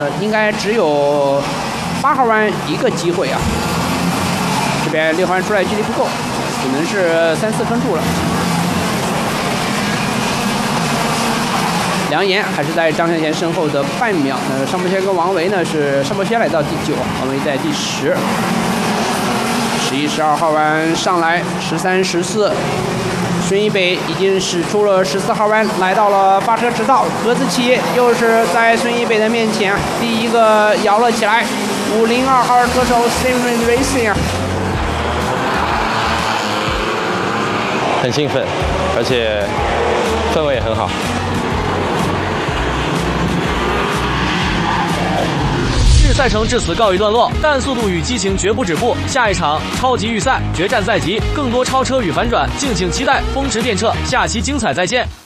应该只有8号弯一个机会啊。这边6号弯出来距离不够，只能是3、4分柱了。梁岩还是在张向前身后的半秒。尚博轩跟王维呢是尚博轩来到第9，王维在第10。11、12号弯上来13、14。孙一北已经使出了14号弯，来到了发车直道。何子奇又是在孙一北的面前第一个摇了起来。502号车手 Simon Racing 很兴奋，而且氛围也很好。 赛程至此告一段落，但速度与激情绝不止步。下一场超级预赛决战在即，更多超车与反转，敬请期待风驰电掣，下期精彩再见。